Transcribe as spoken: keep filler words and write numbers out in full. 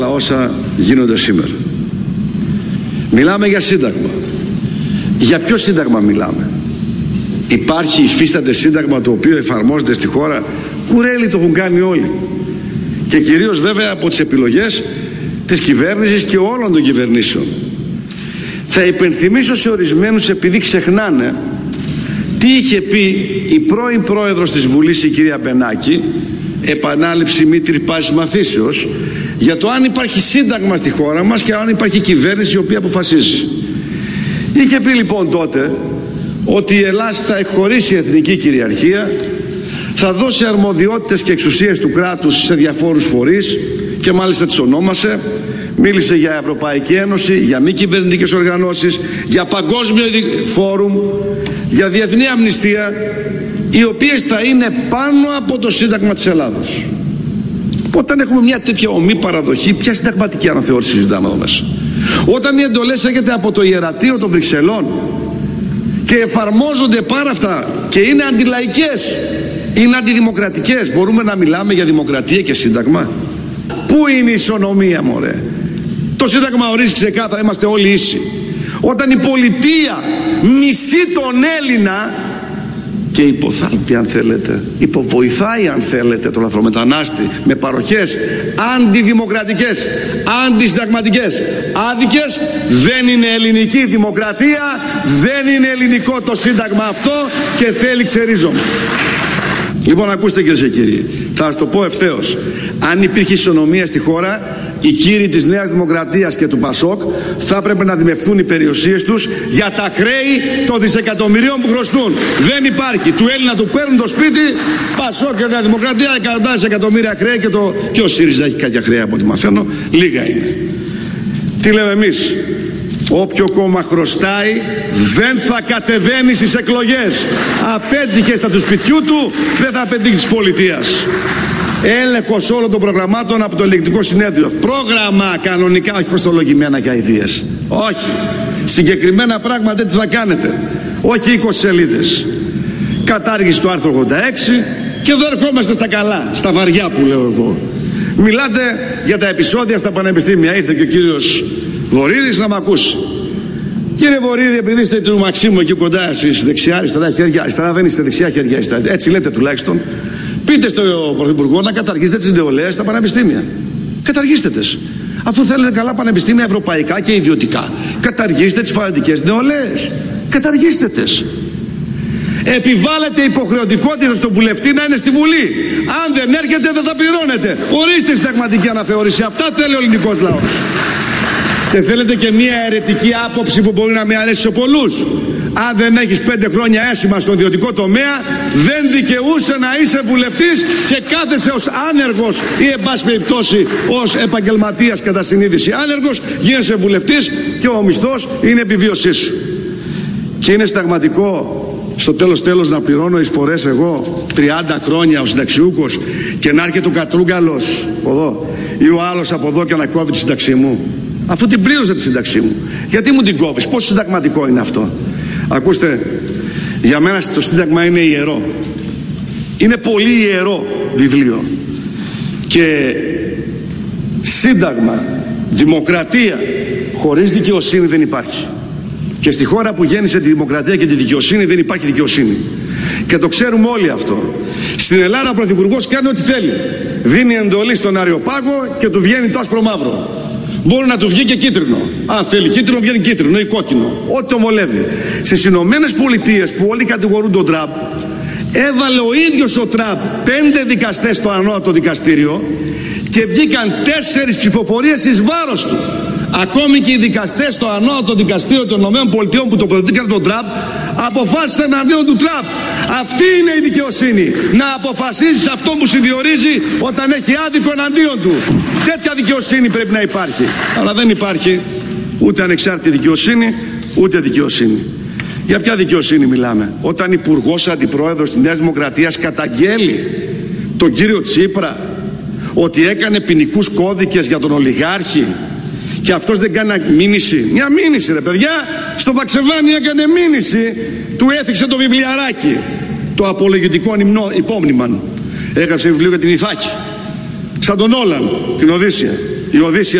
όσα γίνονται σήμερα. Μιλάμε για σύνταγμα. Για ποιο σύνταγμα μιλάμε? Υπάρχει, υφίσταται σύνταγμα το οποίο εφαρμόζεται στη χώρα? Κουρέλι το έχουν κάνει όλοι. Και κυρίως βέβαια από τις επιλογές της κυβέρνησης και όλων των κυβερνήσεων. Θα υπενθυμίσω σε ορισμένους, επειδή ξεχνάνε, τι είχε πει η πρώην πρόεδρος της Βουλής, η κυρία Μπενάκη, επανάληψη μη τρυπάς μαθήσεως, για το αν υπάρχει σύνταγμα στη χώρα μας και αν υπάρχει κυβέρνηση η οποία αποφασίζει. Είχε πει λοιπόν τότε ότι η Ελλάδα θα εκχωρήσει εθνική κυριαρχία, θα δώσει αρμοδιότητες και εξουσίες του κράτους σε διαφόρους φορείς και μάλιστα τις ονόμασε. Μίλησε για Ευρωπαϊκή Ένωση, για μη κυβερνητικές οργανώσεις, για παγκόσμιο φόρουμ, για διεθνή αμνηστία, οι οποίες θα είναι πάνω από το Σύνταγμα της Ελλάδος. Όταν έχουμε μια τέτοια ομή παραδοχή, ποια συνταγματική αναθεώρηση συζητάμε εδώ μέσα? Όταν οι εντολές έρχεται από το Ιερατείο των Βρυξελών και εφαρμόζονται πάρα αυτά και είναι αντιλαϊκές, είναι αντιδημοκρατικές, μπορούμε να μιλάμε για δημοκρατία και σύνταγμα? Πού είναι η ισονομία, μωρέ? Το Σύνταγμα ορίζει ξεκάθαρα, είμαστε όλοι ίσοι. Όταν η πολιτεία μισεί τον Έλληνα και υποθάλπτει, αν θέλετε, υποβοηθάει, αν θέλετε, τον λαθρομετανάστη με παροχές αντιδημοκρατικές, αντισυνταγματικές, άδικες, δεν είναι ελληνική δημοκρατία, δεν είναι ελληνικό το Σύνταγμα αυτό και θέλει ξερίζωμα. Λοιπόν, ακούστε κυρίες και κύριοι, θα σας το πω ευθέως. Αν υπήρχε ισονομία στη χώρα, οι κύριοι της Νέας Δημοκρατίας και του Πασόκ θα έπρεπε να δημευθούν οι περιουσίες τους για τα χρέη των δισεκατομμυρίων που χρωστούν. Δεν υπάρχει. Του Έλληνα του παίρνουν το σπίτι, Πασόκ και Νέα Δημοκρατία, εκατοντάδες εκατομμύρια χρέη και, το... και ο ΣΥΡΙΖΑ έχει κάποια χρέη από ό,τι μαθαίνω. Λίγα είναι. Τι λέμε εμείς? Όποιο κόμμα χρωστάει δεν θα κατεβαίνει στις εκλογές. Απέτυχε στα του σπιτιού του, δεν θα απετύχει της πολιτείας. Έλεγχος όλων των προγραμμάτων από το ελεγκτικό συνέδριο. Πρόγραμμα κανονικά, όχι κοστολογημένα και αηδίες. Όχι. Συγκεκριμένα πράγματα τι θα κάνετε. Όχι είκοσι σελίδες. Κατάργηση του άρθρου ογδόντα έξι και εδώ ερχόμαστε στα καλά, στα βαριά που λέω εγώ. Μιλάτε για τα επεισόδια στα πανεπιστήμια. Ήρθε και ο κύριος Βορίδης να μ' ακούσει. Κύριε Βορίδη, επειδή είστε του Μαξίμου εκεί κοντά εσείς, δεξιά, αριστερά χέρια, αριστερά δεν είστε, δεξιά χέρια είστε, έτσι λέτε τουλάχιστον, πείτε στον Πρωθυπουργό να καταργήσετε τις νεολαίες στα πανεπιστήμια. Καταργήστε τις. Αφού θέλετε καλά πανεπιστήμια ευρωπαϊκά και ιδιωτικά, καταργήστε τις φανατικές νεολαίες. Καταργήστε τις. Επιβάλλετε υποχρεωτικότητα στον βουλευτή να είναι στη Βουλή. Αν δεν έρχεται δεν θα πληρώνετε. Ορίστε συνταγματική αναθεώρηση. Αυτά θέλει ο ελληνικός λαός. Και θέλετε και μια αιρετική άποψη που μπορεί να με αρέσει σε πολλούς. Αν δεν έχεις πέντε χρόνια έσημα στον ιδιωτικό τομέα, δεν δικαιούσε να είσαι βουλευτής και κάθεσαι ως άνεργος ή εν πάση περιπτώσει ως επαγγελματίας κατά συνείδηση άνεργος, γίνεσαι βουλευτής και ο μισθός είναι επιβίωσή σου. Και είναι συνταγματικό στο τέλος τέλος να πληρώνω εισφορές εγώ τριάντα χρόνια ο συνταξιούχος και να έρχεται ο Κατρούγκαλος από εδώ ή ο άλλος από εδώ και να κόβει τη σύνταξή μου? Αφού την πλήρωσα τη σύνταξή μου, γιατί μου την κόβεις? Πόσο συνταγματικό είναι αυτό? Ακούστε, για μένα το Σύνταγμα είναι ιερό. Είναι πολύ ιερό βιβλίο. Και Σύνταγμα, δημοκρατία χωρίς δικαιοσύνη δεν υπάρχει. Και στη χώρα που γέννησε τη δημοκρατία και τη δικαιοσύνη δεν υπάρχει δικαιοσύνη. Και το ξέρουμε όλοι αυτό. Στην Ελλάδα ο Πρωθυπουργός κάνει ό,τι θέλει. Δίνει εντολή στον Αριοπάγο και του βγαίνει το άσπρο μαύρο. Μπορεί να του βγει και κίτρινο. Αν θέλει κίτρινο, βγαίνει κίτρινο ή κόκκινο. Ό,τι το βολεύει. Στις Ηνωμένες Πολιτείες που όλοι κατηγορούν τον Τραμπ, έβαλε ο ίδιος ο Τραμπ πέντε δικαστές στο ανώτατο δικαστήριο και βγήκαν τέσσερις ψηφοφορίες εις βάρος του. Ακόμη και οι δικαστές στο ανώτατο δικαστήριο των ΗΠΑ που τοποθετήκαν τον Τραμπ αποφάσισαν εναντίον του Τραμπ. Αυτή είναι η δικαιοσύνη. Να αποφασίσεις αυτό που συνδιορίζει όταν έχει άδικο εναντίον του. Τέτοια δικαιοσύνη πρέπει να υπάρχει. Αλλά δεν υπάρχει ούτε ανεξάρτητη δικαιοσύνη, ούτε δικαιοσύνη. Για ποια δικαιοσύνη μιλάμε? Όταν υπουργός αντιπρόεδρος της Νέας Δημοκρατίας καταγγέλει τον κύριο Τσίπρα ότι έκανε ποινικούς κώδικες για τον ολιγάρχη και αυτός δεν κάνει μήνυση. Μια μήνυση, ρε παιδιά, στο Βαξεβάνι έκανε μήνυση, του έθιξε το βιβλιαράκι, το απολογητικό υπόμνημα. Έγραψε βιβλίο για την Ιθάκη, σαν τον Όλαν, την Οδύσσεια. η Οδύσσια